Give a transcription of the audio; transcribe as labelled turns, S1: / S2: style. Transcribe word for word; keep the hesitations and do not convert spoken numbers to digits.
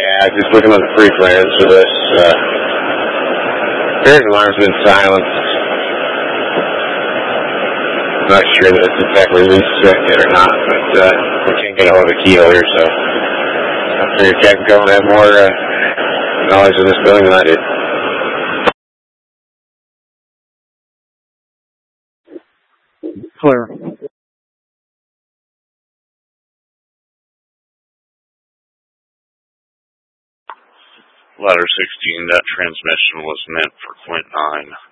S1: Yeah, just looking at the free plans for this. Uh, Bears alarm's been silenced. I'm not sure that it's exactly restricted or not, but uh, we can't get a hold of the key holder, so I figured Jack can go and have more uh, knowledge of this building than I did.
S2: Clear.
S3: Ladder sixteen, that transmission was meant for Quint nine.